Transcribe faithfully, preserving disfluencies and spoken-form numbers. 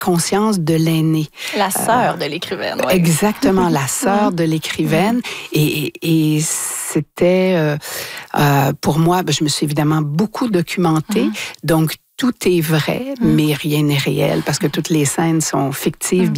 conscience de l'aîné. La sœur euh, de l'écrivaine. Ouais. Exactement, la sœur de l'écrivaine. Et, et, et c'était, euh, euh, pour moi, ben, je me suis évidemment beaucoup documentée. Mm. Donc, tout est vrai, mm. mais rien n'est réel parce que toutes les scènes sont fictives. Mm.